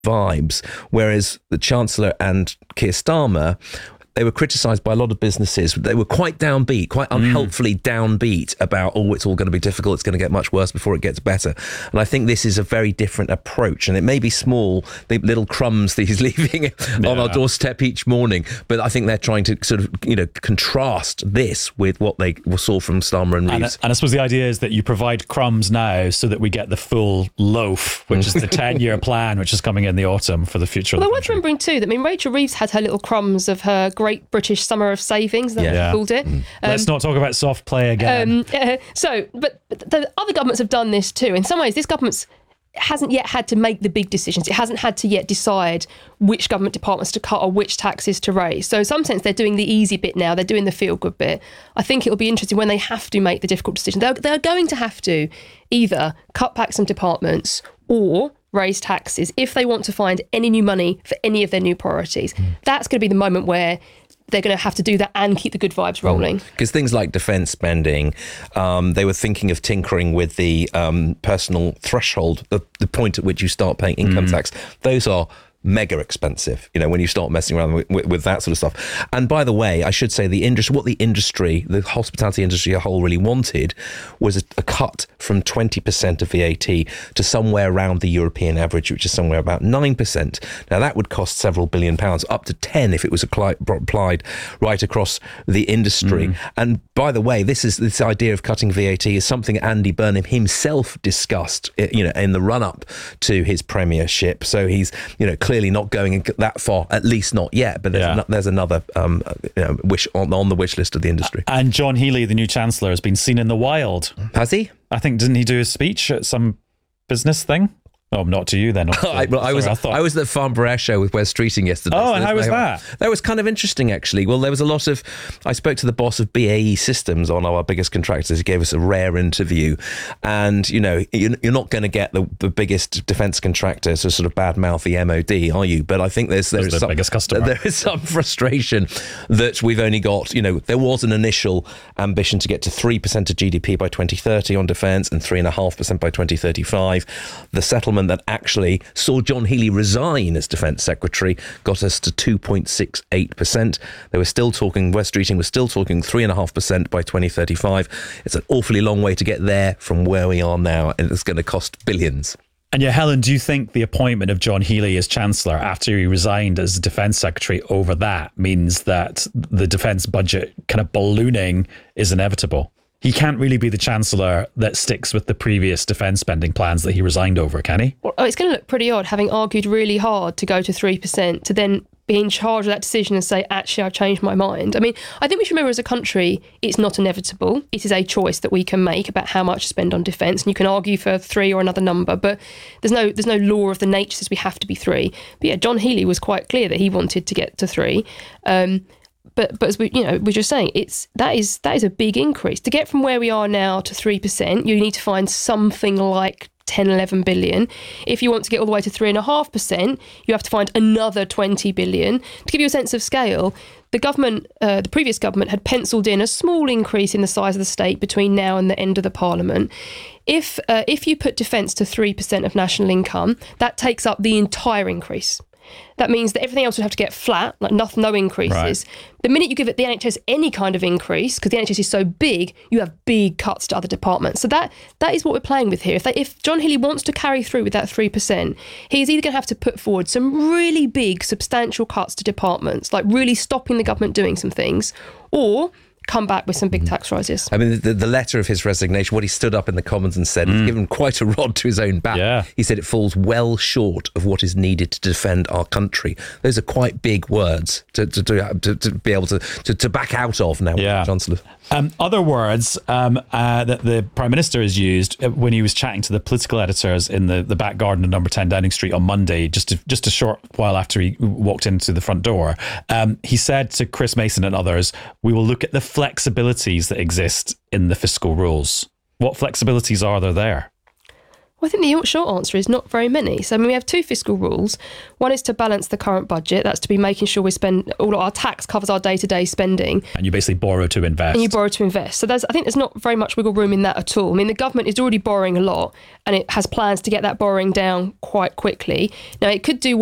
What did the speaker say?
vibes, whereas the Chancellor and Keir Starmer, they were criticised by a lot of businesses. They were quite downbeat, quite unhelpfully downbeat about, it's all going to be difficult, it's going to get much worse before it gets better. And I think this is a very different approach. And it may be small, the little crumbs that he's leaving on our doorstep each morning, but I think they're trying to sort of, contrast this with what they saw from Starmer and Reeves. And I suppose the idea is that you provide crumbs now so that we get the full loaf, which is the 10-year plan, which is coming in the autumn for the future of the country. Worth remembering too that, Rachel Reeves had her little crumbs of her Great British Summer of Savings, that she called it. Let's not talk about soft play again. But the other governments have done this too. In some ways, this government hasn't yet had to make the big decisions. It hasn't had to yet decide which government departments to cut or which taxes to raise. So in some sense, they're doing the easy bit now. They're doing the feel-good bit. I think it'll be interesting when they have to make the difficult decision. They're going to have to either cut back some departments or raise taxes if they want to find any new money for any of their new priorities. That's going to be the moment where they're going to have to do that and keep the good vibes rolling. Because things like defence spending, they were thinking of tinkering with the personal threshold, the point at which you start paying income tax. Those are mega expensive, when you start messing around with that sort of stuff. And by the way, I should say the hospitality industry as a whole really wanted was a cut from 20% of VAT to somewhere around the European average, which is somewhere about 9%. Now that would cost several £billion, up to 10 if it was applied right across the industry. And by the way, this idea of cutting VAT is something Andy Burnham himself discussed, in the run-up to his premiership. So he's, clearly not going that far, at least not yet. But there's another wish on the wish list of the industry. And John Healey, the new Chancellor, has been seen in the wild. Has he? I think, didn't he do a speech at some business thing? Oh, not to you then. I was at Farnborough Show with Wes Streeting yesterday. Oh, and how was that? That was kind of interesting, actually. Well, there was a lot of... I spoke to the boss of BAE Systems, on our biggest contractors. He gave us a rare interview. And, you're not going to get the biggest defence contractor to sort of badmouth the MOD, are you? But I think there's the biggest customer. There is some frustration that we've only got... there was an initial ambition to get to 3% of GDP by 2030 on defence and 3.5% by 2035. The settlement that actually saw John Healey resign as Defence Secretary got us to 2.68%. They were still talking, Wes Streeting was still talking 3.5% by 2035. It's an awfully long way to get there from where we are now, and it's going to cost billions. And Helen, do you think the appointment of John Healey as Chancellor after he resigned as Defence Secretary over that means that the defence budget kind of ballooning is inevitable? He can't really be the Chancellor that sticks with the previous defence spending plans that he resigned over, can he? Well, it's going to look pretty odd, having argued really hard to go to 3%, to then be in charge of that decision and say, actually, I've changed my mind. I think we should remember as a country, it's not inevitable. It is a choice that we can make about how much to spend on defence. And you can argue for 3 or another number, but there's no law of the nature says we have to be 3. But John Healey was quite clear that he wanted to get to 3. But as we're just saying, that is a big increase. To get from where we are now to 3%, you need to find something like 10-11 billion. If you want to get all the way to 3.5%, you have to find another 20 billion. To give you a sense of scale, the previous government had penciled in a small increase in the size of the state between now and the end of the Parliament. If you put defence to 3% of national income, that takes up the entire increase. That means that everything else would have to get flat, like no increases. Right. The minute you give it the NHS any kind of increase, because the NHS is so big, you have big cuts to other departments. So that is what we're playing with here. If John Healey wants to carry through with that 3%, he's either going to have to put forward some really big, substantial cuts to departments, like really stopping the government doing some things, or come back with some big tax rises. I mean, the letter of his resignation, what he stood up in the Commons and said, he's given quite a rod to his own back. Yeah. He said it falls well short of what is needed to defend our country. Those are quite big words to be able to back out of now, Chancellor. Other words that the Prime Minister has used when he was chatting to the political editors in the back garden of Number 10 Downing Street on Monday, just a short while after he walked into the front door, he said to Chris Mason and others, we will look at the flexibilities that exist in the fiscal rules. What flexibilities are there? Well, I think the short answer is not very many. So, I mean, we have two fiscal rules. One is to balance the current budget. That's to be making sure we spend all of our tax covers our day-to-day spending. And you basically borrow to invest. And you borrow to invest. So I think there's not very much wiggle room in that at all. I mean, the government is already borrowing a lot and it has plans to get that borrowing down quite quickly. Now, it could do